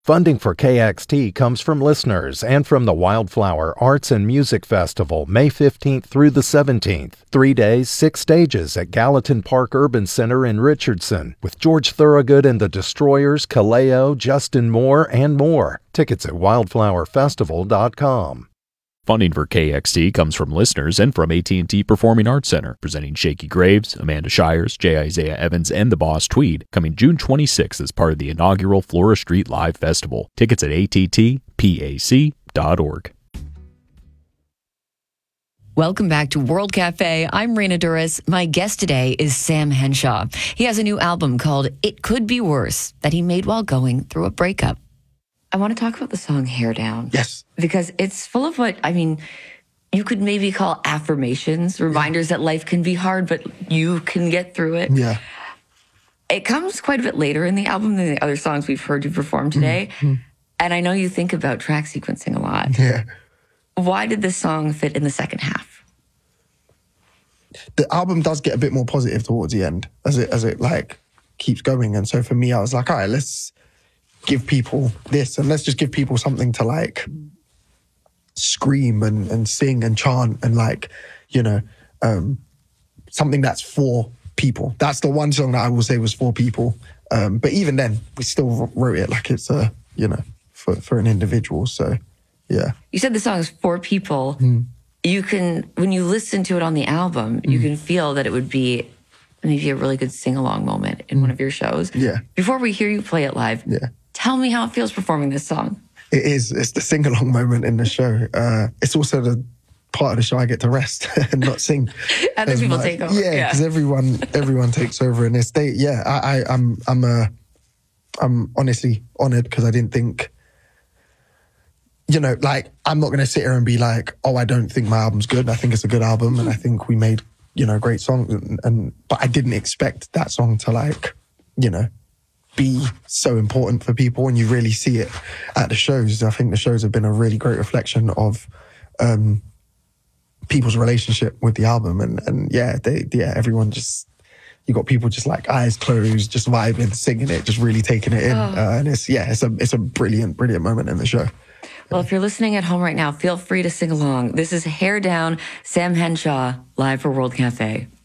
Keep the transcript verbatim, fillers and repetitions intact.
Funding for K X T comes from listeners and from the Wildflower Arts and Music Festival, May fifteenth through the seventeenth. Three days, six stages at Gallatin Park Urban Center in Richardson, with George Thorogood and the Destroyers, Kaleo, Justin Moore, and more. Tickets at wildflower festival dot com. Funding for K X T comes from listeners and from A T and T Performing Arts Center, presenting Shakey Graves, Amanda Shires, J. Isaiah Evans, and the Boss Tweed, coming June twenty-sixth as part of the inaugural Flora Street Live Festival. Tickets at A T T pac dot org. Welcome back to World Cafe. I'm Raina Duras. My guest today is Sam Henshaw. He has a new album called It Could Be Worse that he made while going through a breakup. I want to talk about the song Hair Down. Yes. Because it's full of what, I mean, you could maybe call affirmations, reminders that life can be hard, but you can get through it. Yeah. It comes quite a bit later in the album than the other songs we've heard you perform today. Mm-hmm. And I know you think about track sequencing a lot. Yeah. Why did this song fit in the second half? The album does get a bit more positive towards the end as it, as it like keeps going. And so for me, I was like, all right, let's give people this and let's just give people something to like scream and, and sing and chant and like, you know, um, something that's for people. That's the one song that I will say was for people. Um, but even then, we still wrote it like it's a, you know, for, for an individual. So, yeah. You said the song is for people. Mm. You can, when you listen to it on the album, mm. you can feel that it would be maybe a really good sing-along moment in mm. one of your shows. Yeah. Before we hear you play it live, yeah. tell me how it feels performing this song. It is. It's the sing-along moment in the show. Uh, it's also the part of the show I get to rest and not sing. Other people much. take over. Yeah, because yeah. everyone everyone takes over in this. They, yeah, I, I, I'm I'm uh, I'm honestly honoured because I didn't think, you know, like I'm not going to sit here and be like, oh, I don't think my album's good. I think it's a good album, and I think we made, you know, great songs. And, and but I didn't expect that song to like, you know, be so important for people, and you really see it at the shows. I think the shows have been a really great reflection of um, people's relationship with the album, and and yeah, they yeah, everyone just, you got people just like eyes closed, just vibing, singing it, just really taking it in, oh. uh, and it's yeah, it's a it's a brilliant, brilliant moment in the show. Well, if you're listening at home right now, feel free to sing along. This is Hair Down, Sam Henshaw, live for World Cafe.